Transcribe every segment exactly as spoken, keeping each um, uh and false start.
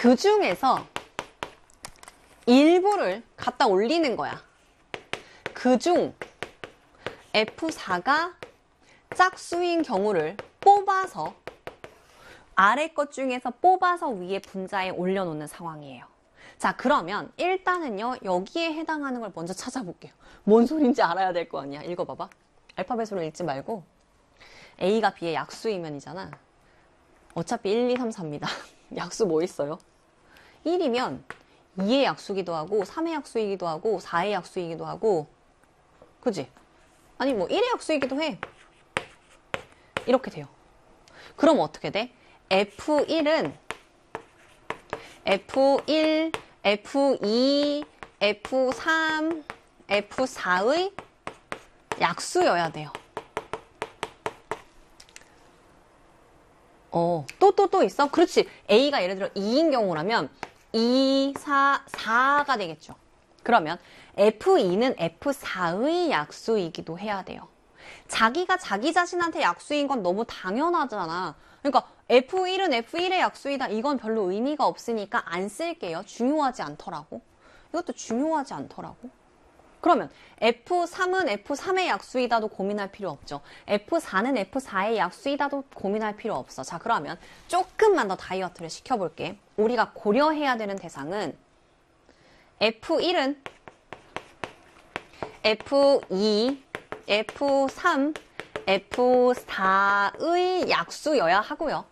그 중에서 일부를 갖다 올리는 거야. 그중 에프 사가 짝수인 경우를 뽑아서 아래 것 중에서 뽑아서 위에 분자에 올려놓는 상황이에요. 자, 그러면 일단은요, 여기에 해당하는 걸 먼저 찾아볼게요. 뭔 소린지 알아야 될 거 아니야. 읽어봐봐. 알파벳으로 읽지 말고 A가 B의 약수이면이잖아. 어차피 일, 이, 삼, 사입니다. 약수 뭐 있어요? 일이면 이의 약수이기도 하고 삼의 약수이기도 하고 사의 약수이기도 하고, 그지? 아니 뭐 일의 약수이기도 해. 이렇게 돼요. 그럼 어떻게 돼? 에프 일은 에프 일, 에프 이, 에프 삼, 에프 사의 약수여야 돼요. 어, 또, 또, 또 있어? 그렇지. A가 예를 들어 이인 경우라면 이, 사, 사가 되겠죠. 그러면 에프 이는 에프 사의 약수이기도 해야 돼요. 자기가 자기 자신한테 약수인 건 너무 당연하잖아. 그러니까 에프 일은 에프 일의 약수이다. 이건 별로 의미가 없으니까 안 쓸게요. 중요하지 않더라고. 이것도 중요하지 않더라고. 그러면 에프 삼은 에프 삼의 약수이다도 고민할 필요 없죠. 에프 사는 에프 사의 약수이다도 고민할 필요 없어. 자, 그러면 조금만 더 다이어트를 시켜볼게. 우리가 고려해야 되는 대상은 에프 일은 에프 이, 에프 삼, 에프 사의 약수여야 하고요.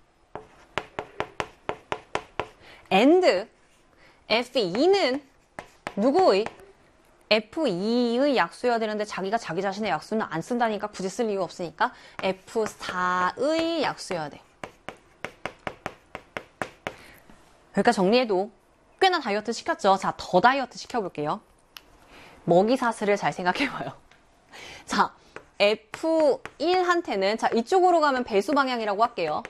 and 에프 이는 누구의? 에프 이의 약수여야 되는데 자기가 자기 자신의 약수는 안 쓴다니까 굳이 쓸 이유가 없으니까 에프 사의 약수여야 돼. 그러니까 정리해도 꽤나 다이어트 시켰죠. 자, 더 다이어트 시켜볼게요. 먹이사슬을 잘 생각해봐요. 자, 에프 일한테는 자 이쪽으로 가면 배수 방향이라고 할게요.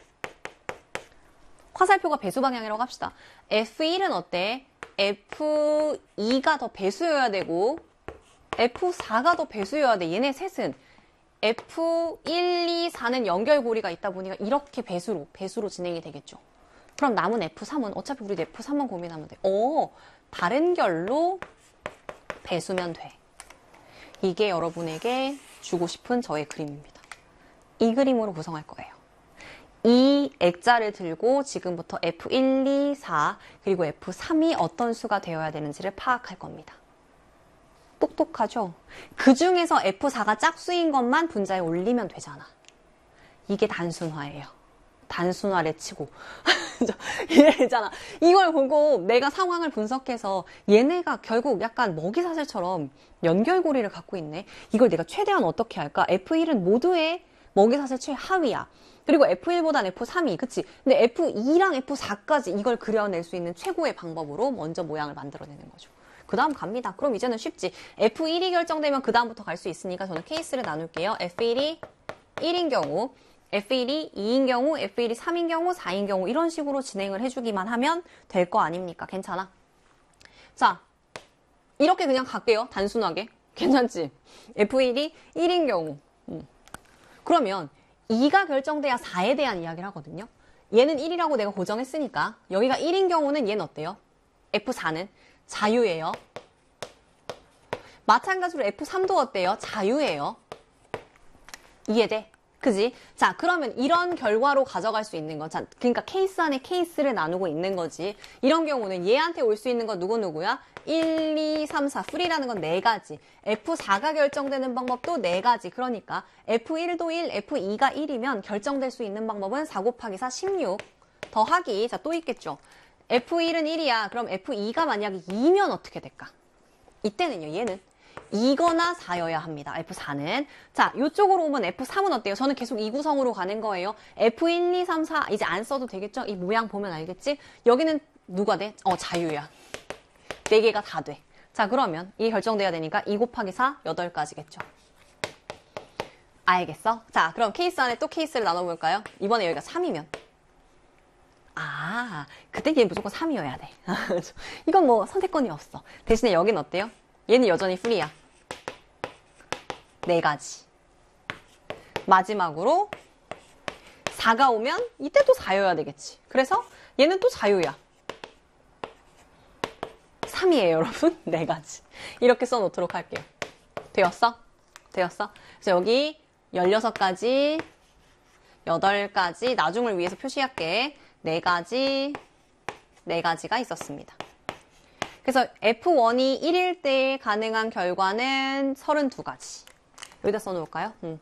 화살표가 배수 방향이라고 합시다. 에프 일은 어때? 에프 이가 더 배수여야 되고 에프 사가 더 배수여야 돼. 얘네 셋은 에프 일, 이, 사는 연결고리가 있다 보니까 이렇게 배수로 배수로 진행이 되겠죠. 그럼 남은 에프 삼은 어차피 우리 에프 삼만 고민하면 돼. 어, 다른 결로 배수면 돼. 이게 여러분에게 주고 싶은 저의 그림입니다. 이 그림으로 구성할 거예요. 이 액자를 들고 지금부터 에프 일, 이, 사 그리고 에프 삼이 어떤 수가 되어야 되는지를 파악할 겁니다. 똑똑하죠? 그 중에서 에프 사가 짝수인 것만 분자에 올리면 되잖아. 이게 단순화예요. 단순화를 치고 이래잖아. 이걸 보고 내가 상황을 분석해서 얘네가 결국 약간 먹이사슬처럼 연결고리를 갖고 있네. 이걸 내가 최대한 어떻게 할까? 에프 일은 모두의 먹이사슬 최하위야. 그리고 에프 일보단 에프 삼이, 그치? 근데 에프 이랑 에프 사까지 이걸 그려낼 수 있는 최고의 방법으로 먼저 모양을 만들어내는 거죠. 그 다음 갑니다. 그럼 이제는 쉽지. 에프 일이 결정되면 그 다음부터 갈 수 있으니까 저는 케이스를 나눌게요. 에프 일이 일인 경우, 에프 일이 이인 경우, 에프 일이 삼인 경우, 사인 경우 이런 식으로 진행을 해주기만 하면 될 거 아닙니까? 괜찮아? 자, 이렇게 그냥 갈게요. 단순하게. 괜찮지? 에프 일이 일인 경우. 음. 그러면 이가 결정돼야 사에 대한 이야기를 하거든요. 얘는 일이라고 내가 고정했으니까 여기가 일인 경우는 얘는 어때요? 에프 사는 자유예요. 마찬가지로 에프 삼도 어때요? 자유예요. 이해돼? 그지? 자, 그러면 이런 결과로 가져갈 수 있는 거. 자, 그러니까 케이스 안에 케이스를 나누고 있는 거지. 이런 경우는 얘한테 올 수 있는 건 누구누구야? 일, 이, 삼, 사. 풀이라는 건 네 가지. 에프 사가 결정되는 방법도 네 가지. 그러니까 에프 일도 일, 에프 이가 일이면 결정될 수 있는 방법은 사 곱하기 사, 십육. 더하기. 자, 또 있겠죠. 에프 일은 일이야. 그럼 에프 이가 만약에 이면 어떻게 될까? 이때는요, 얘는 이거나 사여야 합니다. 에프 사는. 자, 이쪽으로 오면 에프 삼은 어때요? 저는 계속 이 구성으로 가는 거예요. 에프 일, 이, 삼, 사 이제 안 써도 되겠죠? 이 모양 보면 알겠지? 여기는 누가 돼? 어, 자유야. 네 개가 다 돼. 자, 그러면 이게 결정돼야 되니까 이 곱하기 사, 여덟 가지겠죠. 알겠어? 자, 그럼 케이스 안에 또 케이스를 나눠볼까요? 이번에 여기가 삼이면. 아, 그때 얘 무조건 삼이어야 돼. 이건 뭐 선택권이 없어. 대신에 여긴 어때요? 얘는 여전히 풀이야. 네 가지. 마지막으로 사가 오면 이때 또 사여야 되겠지. 그래서 얘는 또 자유야. 삼이에요, 여러분. 네 가지. 이렇게 써놓도록 할게요. 되었어? 되었어? 그래서 여기 열여섯 가지, 여덟 가지, 나중을 위해서 표시할게. 네 가지, 네 가지가 있었습니다. 그래서 에프 원이 일일 때 가능한 결과는 서른두 가지. 여기다 써놓을까요? 음.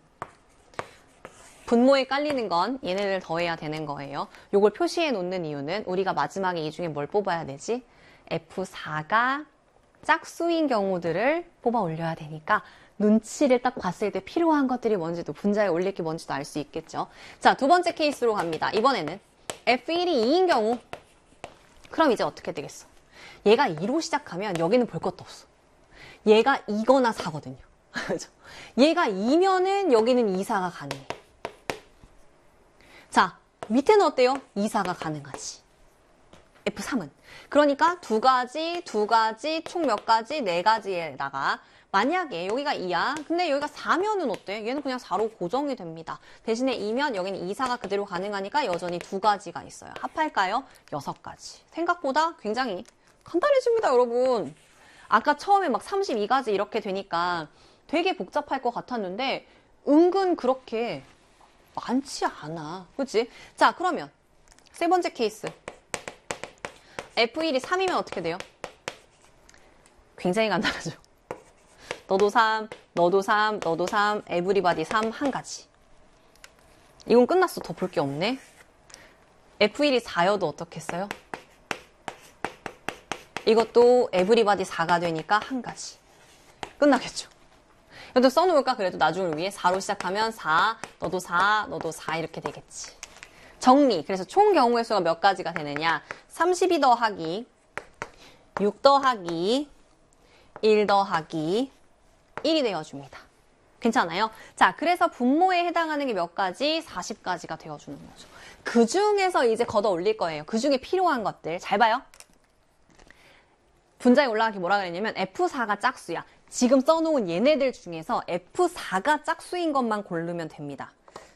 분모에 깔리는 건 얘네들 더해야 되는 거예요. 요걸 표시해 놓는 이유는 우리가 마지막에 이 중에 뭘 뽑아야 되지? 에프 사가 짝수인 경우들을 뽑아 올려야 되니까 눈치를 딱 봤을 때 필요한 것들이 뭔지도 분자에 올릴 게 뭔지도 알 수 있겠죠. 자, 두 번째 케이스로 갑니다. 이번에는 에프 일이 이인 경우. 그럼 이제 어떻게 되겠어? 얘가 이로 시작하면 여기는 볼 것도 없어. 얘가 이거나 사거든요. 얘가 이면은 여기는 이사가 가능해. 자, 밑에는 어때요? 이사가 가능하지. 에프 삼은. 그러니까 두 가지, 두 가지, 총 몇 가지, 네 가지에다가 만약에 여기가 이야. 근데 여기가 사면은 어때? 얘는 그냥 사로 고정이 됩니다. 대신에 이면 여기는 이사가 그대로 가능하니까 여전히 두 가지가 있어요. 합할까요? 여섯 가지. 생각보다 굉장히 간단해집니다, 여러분. 아까 처음에 막 삼십이 가지 이렇게 되니까 되게 복잡할 것 같았는데 은근 그렇게 많지 않아. 그치? 자, 그러면 세 번째 케이스. 에프 일이 삼이면 어떻게 돼요? 굉장히 간단하죠. 너도 삼, 너도 삼, 너도 삼, 에브리바디 삼, 한 가지. 이건 끝났어. 더 볼 게 없네. 에프 일이 사여도 어떻겠어요? 이것도 에브리바디 사가 되니까 한 가지. 끝나겠죠. 이것도 써놓을까? 그래도 나중을 위해 사로 시작하면 사, 너도 사, 너도 사 이렇게 되겠지. 정리. 그래서 총 경우의 수가 몇 가지가 되느냐? 삼십이 더하기, 육 더하기, 일 더하기, 일이 되어줍니다. 괜찮아요? 자, 그래서 분모에 해당하는 게 몇 가지? 사십 가지가 되어주는 거죠. 그 중에서 이제 걷어 올릴 거예요. 그 중에 필요한 것들. 잘 봐요. 분자에 올라가기 뭐라 그랬냐면 에프 사가 짝수야. 지금 써놓은 얘네들 중에서 에프 사가 짝수인 것만 고르면 됩니다.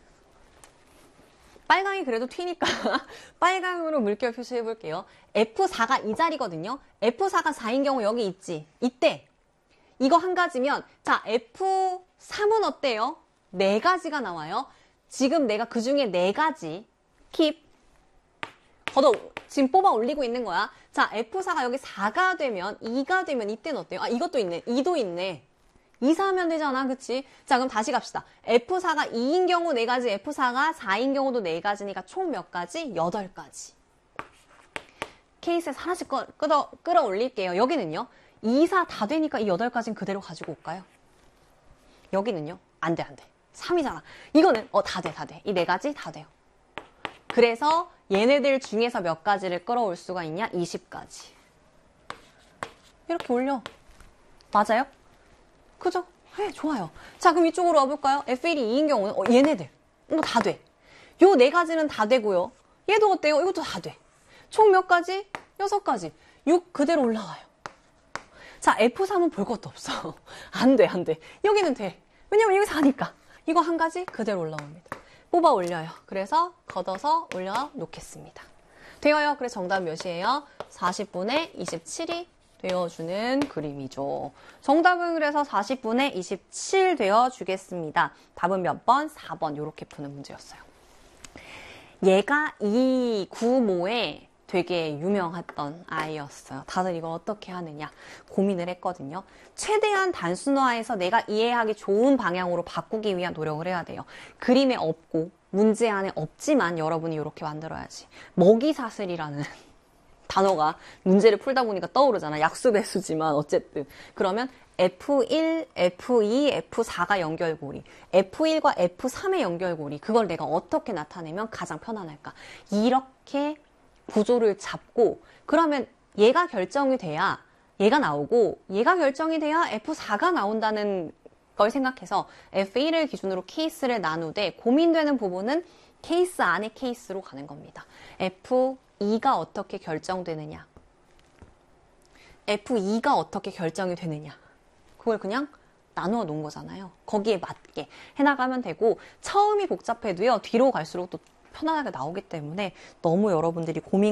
빨강이 그래도 튀니까 빨강으로 물결 표시해 볼게요. 에프 사가 이 자리거든요. 에프 사가 사인 경우 여기 있지. 이때 이거 한 가지면 자, 에프 삼은 어때요? 네 가지가 나와요. 지금 내가 그 중에 네 가지 킵 걷어 지금 뽑아 올리고 있는 거야. 자, 에프 사가 여기 사가 되면 이가 되면 이때는 어때요? 아, 이것도 있네. 이도 있네. 이, 사하면 되잖아. 그치? 자, 그럼 다시 갑시다. 에프 사가 이인 경우 네 가지, 에프 사가 사인 경우도 네 가지니까 총 몇 가지? 여덟 가지. 케이스에서 하나씩 끌어, 끌어, 끌어올릴게요. 여기는요. 이, 사 다 되니까 이 여덟 가지는 그대로 가지고 올까요? 여기는요. 안 돼, 안 돼. 삼이잖아. 이거는 어, 다 돼, 다 돼. 이 네 가지 다 돼요. 그래서 얘네들 중에서 몇 가지를 끌어올 수가 있냐? 이십 가지. 이렇게 올려. 맞아요? 그죠? 네, 좋아요. 자, 그럼 이쪽으로 와볼까요? 에프 일이 이인 경우는 어, 얘네들. 이거 다 돼. 요 네 가지는 다 되고요. 얘도 어때요? 이것도 다 돼. 총 몇 가지? 여섯 가지. 육 그대로 올라와요. 자, 에프 삼은 볼 것도 없어. 안 돼, 안 돼. 여기는 돼. 왜냐면 여기 사니까. 이거 한 가지 그대로 올라옵니다. 뽑아 올려요. 그래서 걷어서 올려놓겠습니다. 되어요. 그래서 정답 몇이에요? 사십 분의 이십칠이 되어주는 그림이죠. 정답은 그래서 사십 분의 이십칠 되어주겠습니다. 답은 몇 번? 사 번. 이렇게 푸는 문제였어요. 얘가 이 구모에 되게 유명했던 아이였어요. 다들 이걸 어떻게 하느냐 고민을 했거든요. 최대한 단순화해서 내가 이해하기 좋은 방향으로 바꾸기 위한 노력을 해야 돼요. 그림에 없고 문제 안에 없지만 여러분이 이렇게 만들어야지. 먹이사슬이라는 단어가 문제를 풀다 보니까 떠오르잖아. 약수배수지만 어쨌든. 그러면 에프 일, 에프 이, 에프 사가 연결고리, 에프 일과 에프 삼의 연결고리, 그걸 내가 어떻게 나타내면 가장 편안할까? 이렇게 구조를 잡고, 그러면 얘가 결정이 돼야 얘가 나오고, 얘가 결정이 돼야 에프 사가 나온다는 걸 생각해서 에프 일을 기준으로 케이스를 나누되, 고민되는 부분은 케이스 안에 케이스로 가는 겁니다. 에프 이가 어떻게 결정되느냐, 에프 이가 어떻게 결정이 되느냐, 그걸 그냥 나누어 놓은 거잖아요. 거기에 맞게 해나가면 되고, 처음이 복잡해도요, 뒤로 갈수록 또 편안하게 나오기 때문에 너무 여러분들이 고민